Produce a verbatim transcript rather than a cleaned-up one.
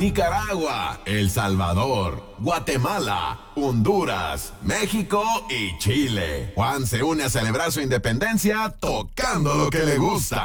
Nicaragua, El Salvador, Guatemala, Honduras, México y Chile. Juan se une a celebrar su independencia tocando lo que le gusta.